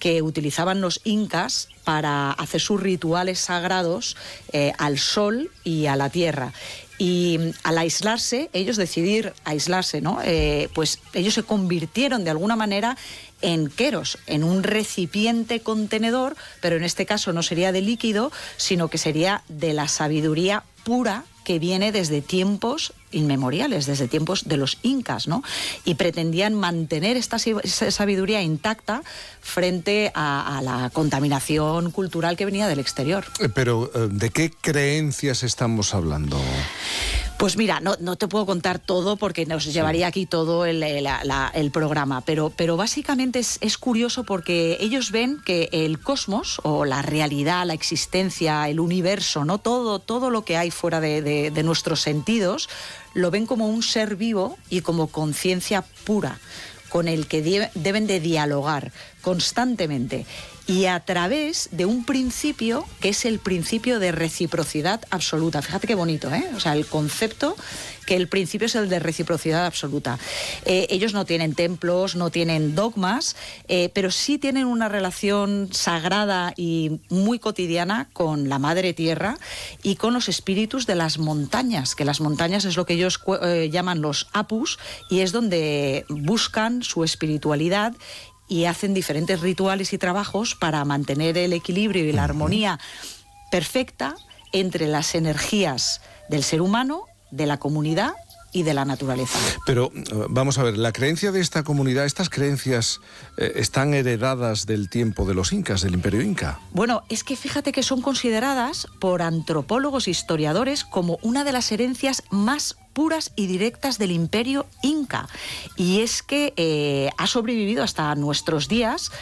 que utilizaban los incas para hacer sus rituales sagrados al sol y a la tierra. Y al aislarse, ellos decidir aislarse, ¿no? Pues ellos se convirtieron de alguna manera en queros, en un recipiente contenedor, pero en este caso no sería de líquido, sino que sería de la sabiduría pura que viene desde tiempos inmemoriales, desde tiempos de los incas, ¿no? Y pretendían mantener esta sabiduría intacta frente a la contaminación cultural que venía del exterior. Pero, ¿de qué creencias estamos hablando? Pues mira, no te puedo contar todo porque nos llevaría aquí todo el programa, pero básicamente es curioso porque ellos ven que el cosmos o la realidad, la existencia, el universo, ¿no? Todo lo que hay fuera de nuestros sentidos, lo ven como un ser vivo y como conciencia pura, con el que deben de dialogar constantemente y a través de un principio que es el principio de reciprocidad absoluta. Fíjate qué bonito, ¿eh? O sea, el concepto, que el principio es el de reciprocidad absoluta. Ellos no tienen templos, no tienen dogmas, pero sí tienen una relación sagrada y muy cotidiana con la Madre Tierra y con los espíritus de las montañas, que las montañas es lo que ellos llaman los apus y es donde buscan su espiritualidad y hacen diferentes rituales y trabajos para mantener el equilibrio y la armonía perfecta entre las energías del ser humano, de la comunidad y de la naturaleza. Pero vamos a ver, la creencia de esta comunidad, estas creencias están heredadas del tiempo de los incas, del Imperio Inca. Bueno, es que fíjate que son consideradas por antropólogos e historiadores como una de las herencias más puras y directas del Imperio Inca. Y es que ha sobrevivido hasta nuestros días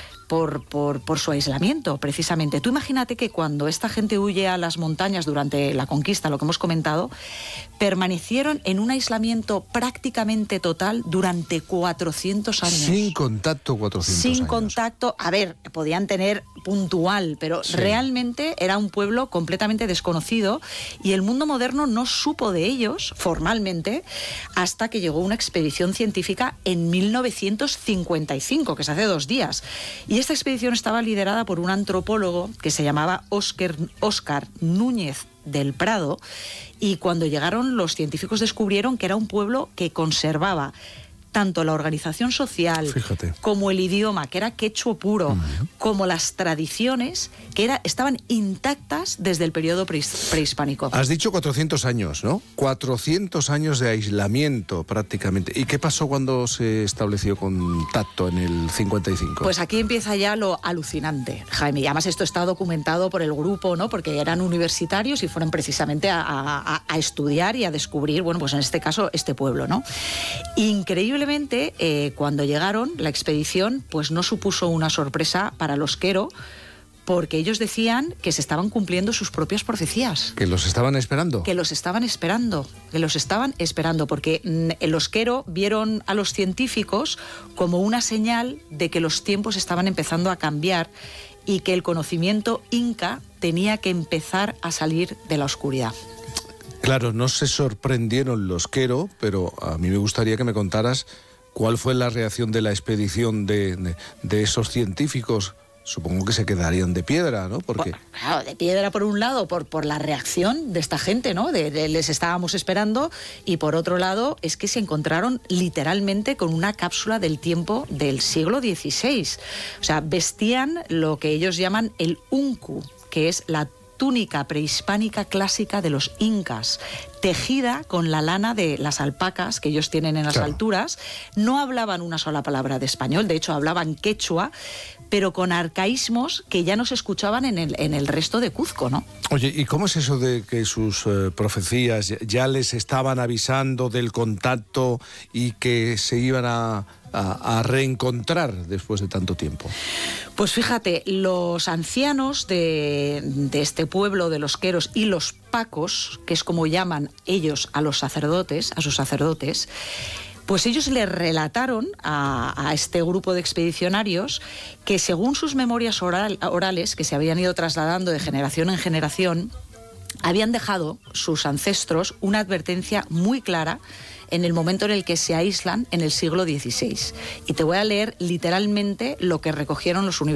por su aislamiento, precisamente. Tú imagínate que cuando esta gente huye a las montañas durante la conquista, lo que hemos comentado, permanecieron en un aislamiento prácticamente total durante 400 años. Sin contacto 400 años. Sin contacto, a ver, podían tener puntual, pero sí, realmente era un pueblo completamente desconocido y el mundo moderno no supo de ellos formalmente hasta que llegó una expedición científica en 1955, que es hace 2 días. Y esta expedición estaba liderada por un antropólogo que se llamaba Óscar Núñez del Prado, y cuando llegaron los científicos descubrieron que era un pueblo que conservaba tanto la organización social, fíjate, como el idioma, que era quechua puro, como las tradiciones, que estaban intactas desde el periodo prehispánico. Has dicho 400 años, ¿no? 400 años de aislamiento prácticamente. ¿Y qué pasó cuando se estableció contacto en el 55? Pues aquí empieza ya lo alucinante, Jaime. Y además esto está documentado por el grupo, ¿no? Porque eran universitarios y fueron precisamente a estudiar y a descubrir, bueno, pues en este caso, este pueblo, ¿no? Increíblemente, cuando llegaron, la expedición pues no supuso una sorpresa para los quero, porque ellos decían que se estaban cumpliendo sus propias profecías. ¿Que los estaban esperando? Que los estaban esperando, porque los quero vieron a los científicos como una señal de que los tiempos estaban empezando a cambiar y que el conocimiento inca tenía que empezar a salir de la oscuridad. Claro, no se sorprendieron los quero, pero a mí me gustaría que me contaras cuál fue la reacción de la expedición de esos científicos. Supongo que se quedarían de piedra, ¿no? Porque... Claro, de piedra por un lado, por la reacción de esta gente, ¿no? Les estábamos esperando, y por otro lado es que se encontraron literalmente con una cápsula del tiempo del siglo XVI. O sea, vestían lo que ellos llaman el unku, que es la túnica prehispánica clásica de los incas, tejida con la lana de las alpacas que ellos tienen en las alturas. No hablaban una sola palabra de español, de hecho hablaban quechua, pero con arcaísmos que ya no se escuchaban en el resto de Cuzco, ¿no? Oye, ¿y cómo es eso de que sus profecías ya les estaban avisando del contacto y que se iban a reencontrar después de tanto tiempo? Pues fíjate, los ancianos de este pueblo de los queros y los pacos, que es como llaman ellos a los sacerdotes, a sus sacerdotes, pues ellos le relataron a este grupo de expedicionarios que según sus memorias orales, que se habían ido trasladando de generación en generación, habían dejado sus ancestros una advertencia muy clara en el momento en el que se aíslan en el siglo XVI. Y te voy a leer literalmente lo que recogieron los universitarios.